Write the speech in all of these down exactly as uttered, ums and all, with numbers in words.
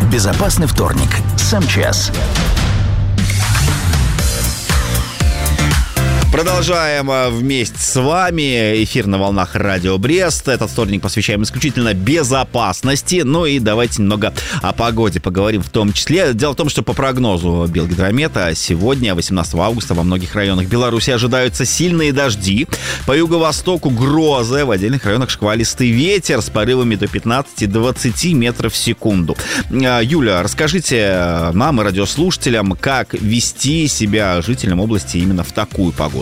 в безопасный вторник с МЧС. Продолжаем вместе с вами эфир на волнах Радио Брест. Этот вторник посвящаем исключительно безопасности. Ну и давайте немного о погоде поговорим в том числе. Дело в том, что по прогнозу Белгидромета сегодня, восемнадцатого августа, во многих районах Беларуси ожидаются сильные дожди. По юго-востоку грозы, в отдельных районах шквалистый ветер с порывами до пятнадцати-двадцати метров в секунду. Юля, расскажите нам и радиослушателям, как вести себя жителям области именно в такую погоду.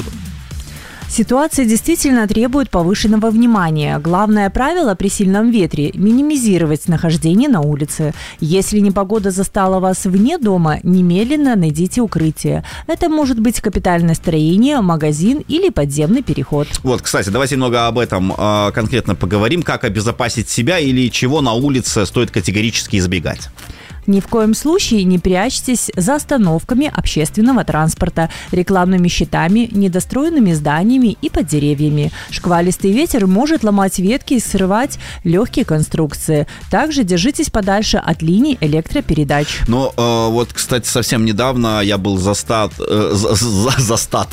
Ситуация действительно требует повышенного внимания. Главное правило при сильном ветре – минимизировать нахождение на улице. Если непогода застала вас вне дома, немедленно найдите укрытие. Это может быть капитальное строение, магазин или подземный переход. Вот, кстати, давайте немного об этом э, конкретно поговорим. Как обезопасить себя или чего на улице стоит категорически избегать? Ни в коем случае не прячьтесь за остановками общественного транспорта, рекламными щитами, недостроенными зданиями и под деревьями. Шквалистый ветер может ломать ветки и срывать легкие конструкции. Также держитесь подальше от линий электропередач. Ну, э, вот, кстати, совсем недавно я был застат, э, за, за, застат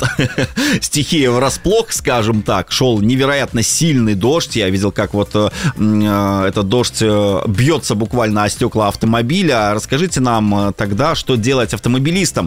стихия врасплох, скажем так. Шел невероятно сильный дождь. Я видел, как вот э, этот дождь бьется буквально о стекла автомобиля. Расскажите нам тогда, что делать автомобилистам,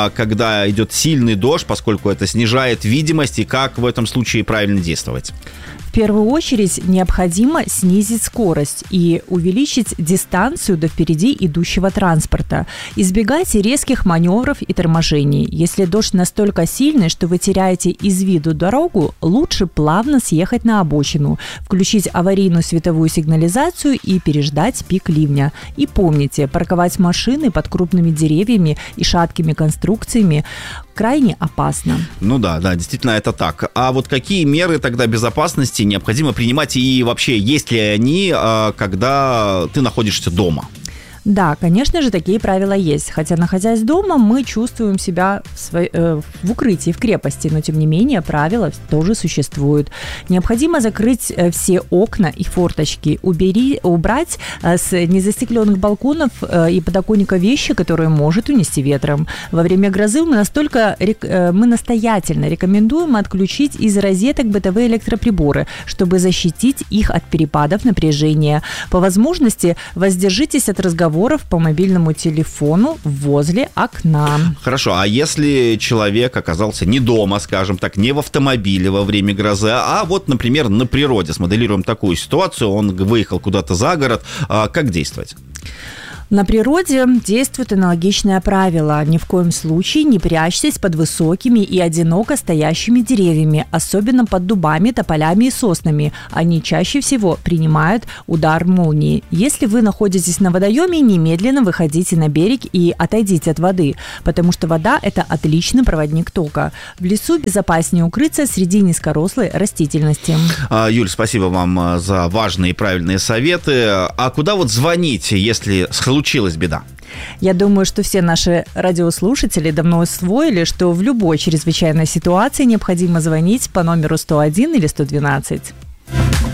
когда идет сильный дождь, поскольку это снижает видимость, и как в этом случае правильно действовать? В первую очередь необходимо снизить скорость и увеличить дистанцию до впереди идущего транспорта. Избегайте резких маневров и торможений. Если дождь настолько сильный, что вы теряете из виду дорогу, лучше плавно съехать на обочину, включить аварийную световую сигнализацию и переждать пик ливня. И помните, парковать машины под крупными деревьями и шаткими конструкциями крайне опасно. Ну да, да, действительно это так. А вот какие меры тогда безопасности необходимо принимать и вообще есть ли они, когда ты находишься дома? Да, конечно же, такие правила есть. Хотя, находясь дома, мы чувствуем себя в, сво... э, в укрытии, в крепости, но, тем не менее, правила тоже существуют. Необходимо закрыть все окна и форточки, убери... убрать с незастекленных балконов и подоконника вещи, которые может унести ветром. Во время грозы мы, настолько... мы настоятельно рекомендуем отключить из розеток бытовые электроприборы, чтобы защитить их от перепадов напряжения. По возможности воздержитесь от разговоров по мобильному телефону возле окна. Хорошо, а если человек оказался не дома, скажем так, не в автомобиле во время грозы, а вот, например, на природе, смоделируем такую ситуацию, он выехал куда-то за город, как действовать? На природе действует аналогичное правило. Ни в коем случае не прячьтесь под высокими и одиноко стоящими деревьями, особенно под дубами, тополями и соснами. Они чаще всего принимают удар молнии. Если вы находитесь на водоеме, немедленно выходите на берег и отойдите от воды, потому что вода – это отличный проводник тока. В лесу безопаснее укрыться среди низкорослой растительности. Юль, спасибо вам за важные и правильные советы. А куда вот звонить, если случилась беда? Я думаю, что все наши радиослушатели давно усвоили, что в любой чрезвычайной ситуации необходимо звонить по номеру сто один или сто двенадцать.